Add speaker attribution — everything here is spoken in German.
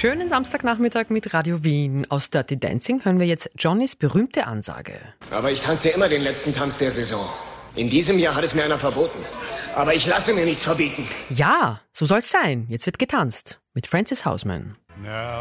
Speaker 1: schönen Samstagnachmittag mit Radio Wien. Aus Dirty Dancing hören wir jetzt Johnnys berühmte Ansage.
Speaker 2: Aber ich tanze immer den letzten Tanz der Saison. In diesem Jahr hat es mir einer verboten. Aber ich lasse mir nichts verbieten.
Speaker 1: Ja, so soll's sein. Jetzt wird getanzt. Mit Frances Houseman.
Speaker 3: Now